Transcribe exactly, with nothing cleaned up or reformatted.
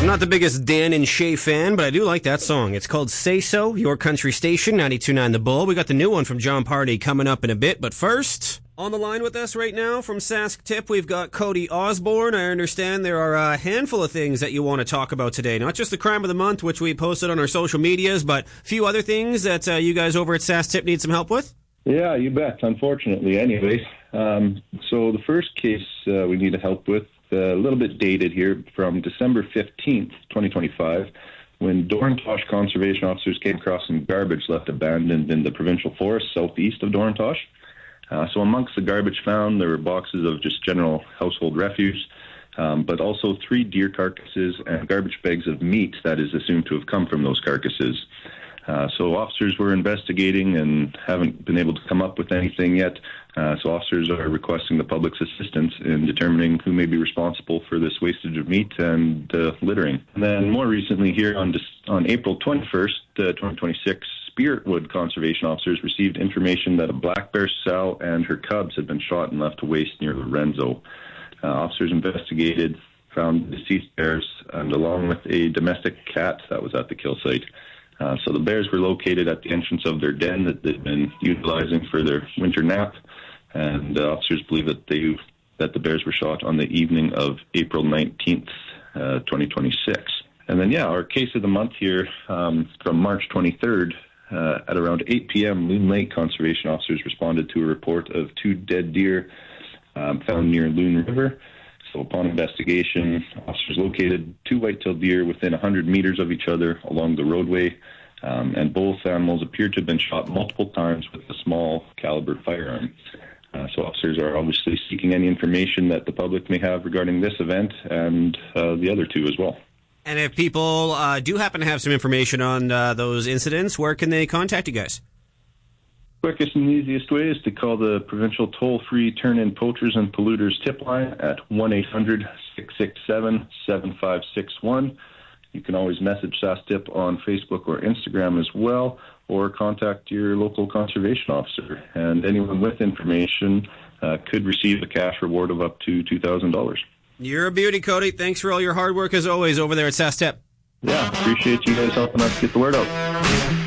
I'm not the biggest Dan and Shay fan, but I do like that song. It's called Say So, Your Country Station, ninety-two point nine The Bull. We got the new one from John Party coming up in a bit, but first, on the line with us right now from Sask Tip, we've got Cody Osborne. I understand there are a handful of things that you want to talk about today. Not just the crime of the month, which we posted on our social medias, but a few other things that uh, you guys over at Sask Tip need some help with? Yeah, you bet, unfortunately, anyway. Um, so the first case uh, we need help with, uh, a little bit dated here, from December fifteenth, twenty twenty-five, when Dorintosh conservation officers came across some garbage left abandoned in the provincial forest southeast of Dorintosh. Uh, so amongst the garbage found, there were boxes of just general household refuse, um, but also three deer carcasses and garbage bags of meat that is assumed to have come from those carcasses. Uh, so officers were investigating and haven't been able to come up with anything yet. Uh, so officers are requesting the public's assistance in determining who may be responsible for this wastage of meat and uh, littering. And then more recently here on on April twenty-first, uh, twenty twenty-six, Spiritwood conservation officers received information that a black bear sow and her cubs had been shot and left to waste near Lorenzo. Uh, officers investigated, found deceased bears, and along with a domestic cat that was at the kill site. Uh, so the bears were located at the entrance of their den that they'd been utilizing for their winter nap, and uh, officers believe that they that the bears were shot on the evening of April nineteenth, uh, twenty twenty-six. And then, yeah, our case of the month here um, from March twenty-third, uh, at around eight p.m., Loon Lake conservation officers responded to a report of two dead deer um, found near Loon River. So upon investigation, officers located two white-tailed deer within one hundred meters of each other along the roadway, um, and both animals appeared to have been shot multiple times with a small caliber firearm. Uh, so officers are obviously seeking any information that the public may have regarding this event and uh, the other two as well. And if people uh, do happen to have some information on uh, those incidents, where can they contact you guys? Quickest and easiest way is to call the provincial toll-free Turn-In Poachers and Polluters tip line at one eight hundred, six six seven, seven five six one. You can always message SaskTip on Facebook or Instagram as well, or contact your local conservation officer. And anyone with information uh, could receive a cash reward of up to two thousand dollars. You're a beauty, Cody. Thanks for all your hard work as always over there at SaskTip. Yeah, appreciate you guys helping us get the word out.